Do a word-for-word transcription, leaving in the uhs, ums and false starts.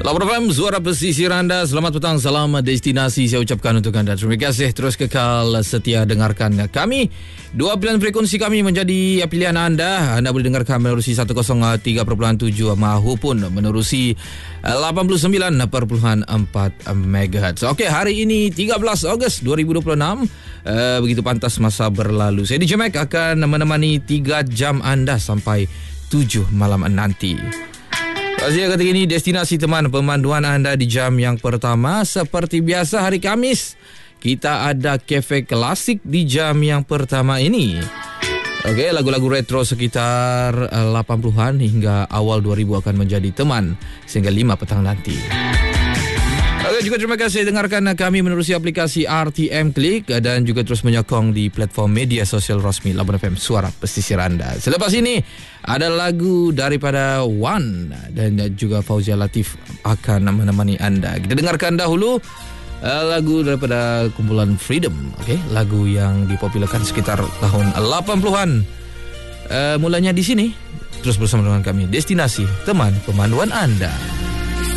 Lapan F M, suara pesisir anda. Selamat petang, salam destinasi saya ucapkan untuk anda. Terima kasih terus kekal setia dengarkan kami. Dua pilihan frekuensi kami menjadi pilihan anda. Anda boleh dengarkan menerusi seratus tiga perpuluhan tujuh maupun menerusi lapan puluh sembilan perpuluhan empat megahertz. Okey, hari ini tiga belas Ogos dua ribu dua puluh enam. Uh, begitu pantas masa berlalu. Saya D J Mac akan menemani tiga jam anda sampai tujuh malam nanti. Razia ketika ini destinasi teman pemanduan anda di jam yang pertama. Seperti biasa hari Kamis kita ada kafe klasik di jam yang pertama ini. Okey, lagu-lagu retro sekitar lapan puluhan hingga awal dua ribu akan menjadi teman sehingga lima petang nanti. Okey, juga terima kasih dengarkan kami menerusi aplikasi R T M Klik dan juga terus menyokong di platform media sosial rasmi Lapan F M, suara pesisir anda. Selepas ini ada lagu daripada Wan dan juga Fauzia Latif akan menemani anda. Kita dengarkan dahulu uh, lagu daripada kumpulan Freedom. Okey, lagu yang dipopularkan sekitar tahun lapan puluhan. Uh, mulanya di sini. Terus bersama dengan kami, destinasi teman pemanduan anda.